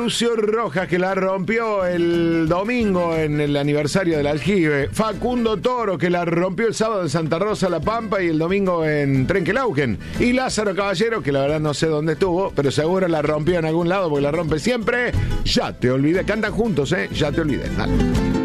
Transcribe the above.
Lucio Rojas, que la rompió el domingo en el aniversario del Aljibe. Facundo Toro, que la rompió el sábado en Santa Rosa, La Pampa, y el domingo en Trenquelauquen. Y Lázaro Caballero, que la verdad no sé dónde estuvo, pero seguro la rompió en algún lado porque la rompe siempre. Ya te olvidé. Cantan juntos, Ya te olvidé. Dale.